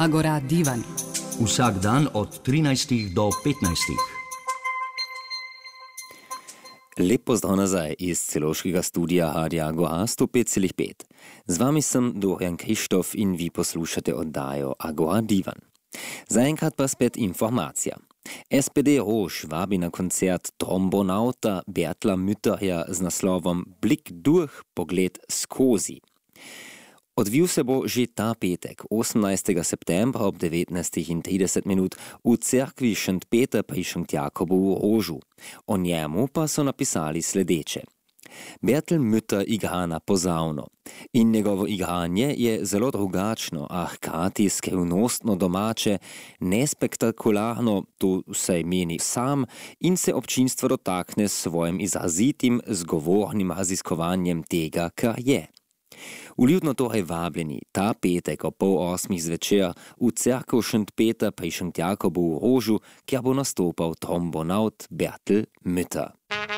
Agora Divan. Vsak dan od 13 do 15. Lep pozdrav nazaj iz celoškega studija Radia Agora 105,5. Z vami sem Dorian Krištof in vi poslušate oddajo Agora Divan. Zaenkrat pa spet informacija. SPD Rož vabi na koncert trombonauta Bertla Mütterja z naslovom Blik durch, pogled skozi. Odvil se bo že ta petek, 18. septembra ob 19:30 v cerkvi Šent Peter pri Šentjakobu v Rožu. O njemu pa so napisali sledeče. Bertl Mütter igra na pozavno in njegovo igranje je zelo drugačno, a hkrati skrivnostno domače, nespektakularno, to vsaj meni sam, in se občinstva dotakne s svojim izrazitim, zgovornim raziskovanjem tega, kar je. Vljudno torej vabljeni ta petek o 7:30 zvečer v cerkev Šent Peter pri Šentjakobu v Rožu, kjer bo nastopal trombonaut Bertl Mütter.